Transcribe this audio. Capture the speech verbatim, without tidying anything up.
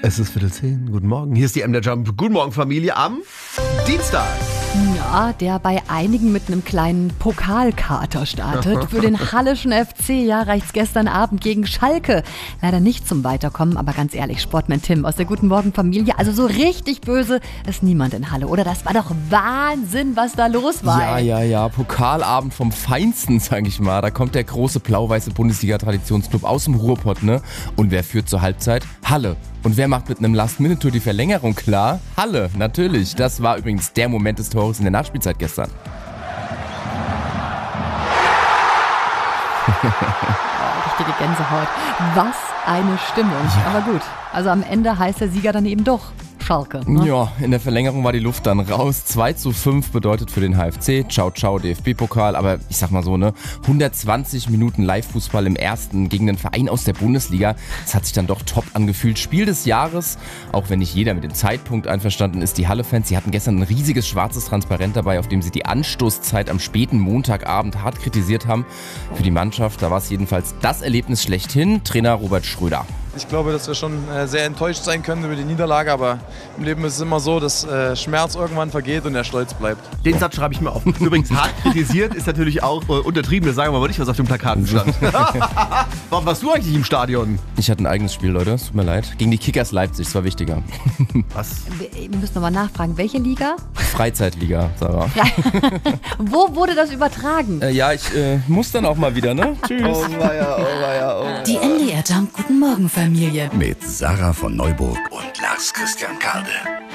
Es ist Viertel zehn. Guten Morgen. Hier ist die M der Jump. Guten Morgen, Familie, am Dienstag. Ja, der bei einigen mit einem kleinen Pokalkater startet. Für den Halleschen F C, ja, reicht's gestern Abend gegen Schalke. Leider nicht zum Weiterkommen, aber ganz ehrlich, Sportman Tim aus der Guten Morgen Familie, also so richtig böse ist niemand in Halle, oder? Das war doch Wahnsinn, was da los war. Ja, ja, ja, Pokalabend vom Feinsten, sag ich mal. Da kommt der große blau-weiße Bundesliga-Traditionsclub aus dem Ruhrpott, ne? Und wer führt zur Halbzeit? Halle. Und wer macht mit einem Last-Minute-Tour die Verlängerung klar? Halle, natürlich. Das war übrigens der Moment des Tores in der Nachspielzeit gestern. Oh, richtige Gänsehaut. Was eine Stimmung. Ja. Aber gut, also am Ende heißt der Sieger dann eben doch Schalke. Ne? Ja, in der Verlängerung war die Luft dann raus. zwei zu fünf bedeutet für den H F C. Ciao, ciao, D F B-Pokal. Aber ich sag mal so, ne, hundertzwanzig Minuten Live-Fußball im ersten gegen einen Verein aus der Bundesliga. Das hat sich dann doch top angefühlt. Spiel des Jahres, auch wenn nicht jeder mit dem Zeitpunkt einverstanden ist. Die Halle-Fans, sie hatten gestern ein riesiges schwarzes Transparent dabei, auf dem sie die Anstoßzeit am späten Montagabend hart kritisiert haben. Für die Mannschaft, da war es jedenfalls das Erlebnis schlechthin. Trainer Robert Schröder. Ich glaube, dass wir schon äh, sehr enttäuscht sein können über die Niederlage, aber im Leben ist es immer so, dass äh, Schmerz irgendwann vergeht und der Stolz bleibt. Den Satz schreibe ich mir auf. Übrigens, hart kritisiert ist natürlich auch äh, untertrieben. Das sagen wir aber nicht, was auf den Plakaten stand. Warum warst du eigentlich im Stadion? Ich hatte ein eigenes Spiel, Leute. Es tut mir leid. Gegen die Kickers Leipzig, das war wichtiger. Was? Wir müssen nochmal nachfragen, welche Liga? Freizeitliga, Sarah. Wo wurde das übertragen? Äh, ja, ich äh, muss dann auch mal wieder, ne? Tschüss. Oh weia, oh weia, oh weia. Die M D R Jump Guten Morgen Familie. Mit Sarah von Neuburg und Lars Christian Kade.